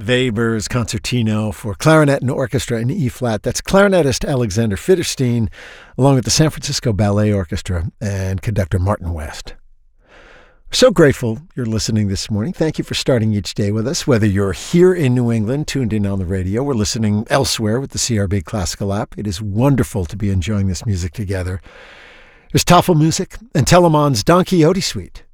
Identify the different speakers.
Speaker 1: Weber's Concertino for clarinet and orchestra in E-flat. That's clarinetist Alexander Fitterstein, along with the San Francisco Ballet Orchestra and conductor Martin West. So grateful you're listening this morning. Thank you for starting each day with us. Whether you're here in New England, tuned in on the radio, or listening elsewhere with the CRB Classical app, it is wonderful to be enjoying this music together. There's Tafelmusik and Telemann's Don Quixote Suite.